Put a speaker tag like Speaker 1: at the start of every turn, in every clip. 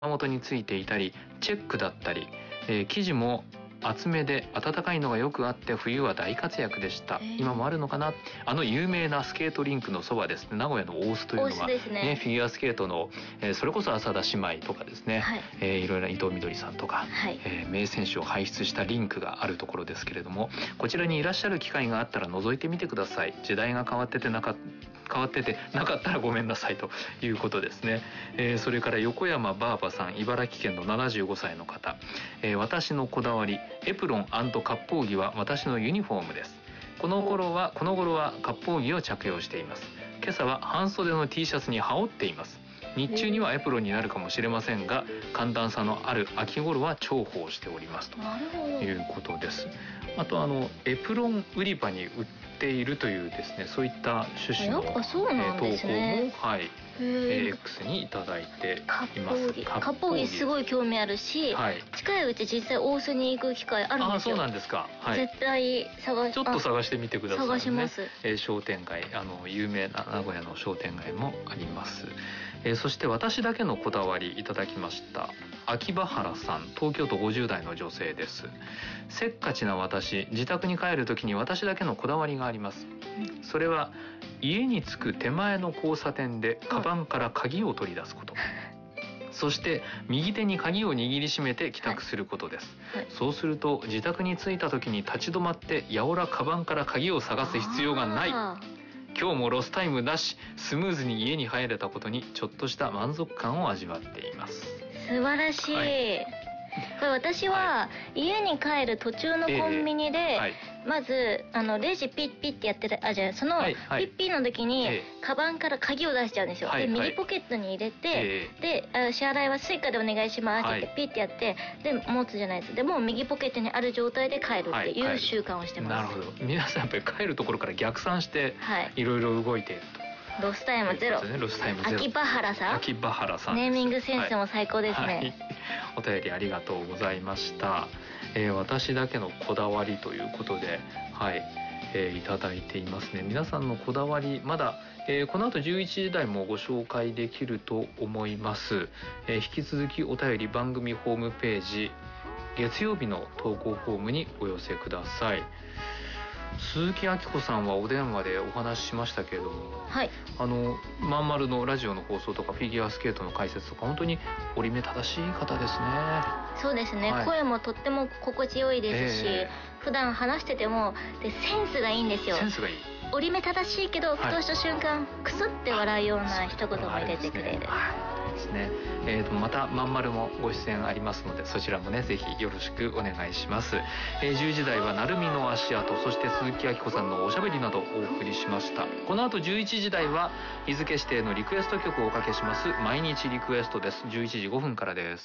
Speaker 1: 元についていたり、チェックだったり、生地も厚めで暖かいのがよくあって冬は大活躍でした。今もあるのかな。有名なスケートリンクのそばですね、名古屋の大須というのは、ね、フィギュアスケートの、それこそ浅田姉妹とかですね、いろいろな伊藤みどりさんとか、名選手を輩出したリンクがあるところですけれども、こちらにいらっしゃる機会があったら覗いてみてください。時代が変わっててなかったらごめんなさいということですね。それから横山バーバさん、茨城県の75歳の方、私のこだわり、エプロン&割烹着は私のユニフォームです。この頃は割烹着を着用しています。今朝は半袖の T シャツに羽織っています。日中にはエプロンになるかもしれませんが、寒暖差のある秋頃は重宝しておりますということです。あとエプロン売り場に売っているというですね、そういった趣旨の投稿も、X にいただいています。割
Speaker 2: 烹着すごい興味あるし、近いうち実際大須に行く機会あるんですよ。
Speaker 1: そうなんですか。
Speaker 2: 絶対ちょっと
Speaker 1: 探してみてくださいね。
Speaker 2: 探します。
Speaker 1: 商店街、有名な名古屋の商店街もあります。そして私だけのこだわりいただきました。秋葉原さん、東京都50代の女性です。せっかちな私、自宅に帰る時に私だけのこだわりがあります。それは家に着く手前の交差点でカバンから鍵を取り出すこと、そして右手に鍵を握りしめて帰宅することです。そうすると自宅に着いた時に立ち止まってやおらカバンから鍵を探す必要がない。今日もロスタイムなし、スムーズに家に入れたことにちょっとした満足感を味わっています。
Speaker 2: 素晴らしい。これ私は家に帰る途中のコンビニで、まずレジピッピッってやってた、そのピッピッの時にカバンから鍵を出しちゃうんですよ。で右ポケットに入れて、で支払いはスイカでお願いしますって言ってピッてやって、で持つじゃないです。でもう右ポケットにある状態で帰るっていう習慣をしてます。
Speaker 1: なるほど。皆さんやっぱり帰るところから逆算していろいろ動いていると。
Speaker 2: ロスタイムゼロ。秋葉原さん。ネーミングセンスも最高ですね。
Speaker 1: お便りありがとうございました。私だけのこだわりということで、いただいていますね。皆さんのこだわり、まだ、この後11時台もご紹介できると思います。引き続きお便り番組ホームページ月曜日の投稿フォームにお寄せください。鈴木明子さんはお電話でお話ししましたけれども、まんまるのラジオの放送とかフィギュアスケートの解説とか本当に折り目正しい方ですね。
Speaker 2: そうですね、声もとっても心地よいですし、普段話しててもセンスがいいんですよ。
Speaker 1: センスがいい。
Speaker 2: 折り目正しいけど、ふとした瞬間クスって笑うような一言が出てくれる
Speaker 1: ですね。またまんまるもご出演ありますので、そちらもねぜひよろしくお願いします。10時台はなるみの足跡、そして鈴木明子さんのおしゃべりなどお送りしました。この後11時台は日付指定のリクエスト曲をおかけします毎日リクエストです。11時5分からです。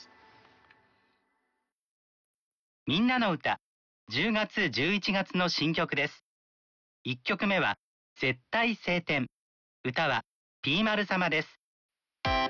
Speaker 3: みんなの歌10月11月の新曲です。1曲目は絶対晴天、歌はピーマル様です。